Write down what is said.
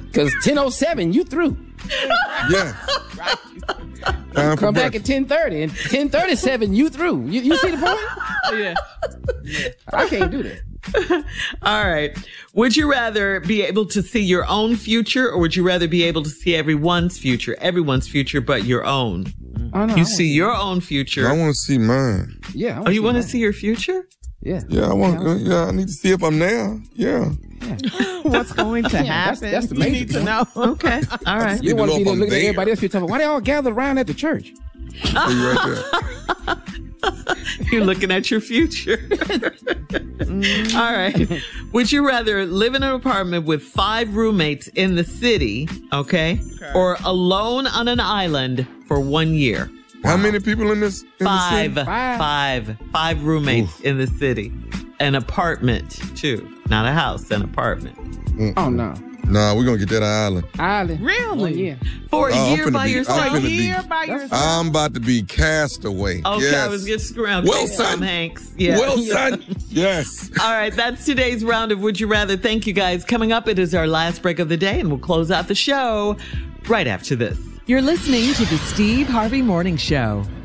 Because 10:07, you through. Yeah. Come back at 10:30, and 10:37, you through. You see the point? Yeah. I can't do that. All right. Would you rather be able to see your own future, or would you rather be able to see everyone's future but your own? Oh, no, you see your own future. I want to see mine. Yeah. Oh, you want to see your future? Yeah. Yeah, I want. Yeah, I need to see if I'm there. Yeah. What's going to happen? That's the you major need to thing. know. Okay. All right. You don't want to be there looking at there. everybody else. You're talking, why they all gathered around at the church? See you right there. You're looking at your future. All right. Would you rather live in an apartment with 5 roommates in the city, okay, or alone on an island for 1 year? How many people in this? In Five. The city? Five roommates in the city. An apartment, too. Not a house, an apartment. Oh, no. Nah, we're going to get that island. Island. Really? Yeah. For a I'm year finna by be- yourself? I'm finna be- year by yourself? I'm about to be cast away. Okay, Yes. I was just screwing. Well, Tom son. Hanks. Yeah. Well, son. Yes. All right, that's today's round of Would You Rather. Thank you, guys. Coming up, it is our last break of the day, and we'll close out the show right after this. You're listening to the Steve Harvey Morning Show.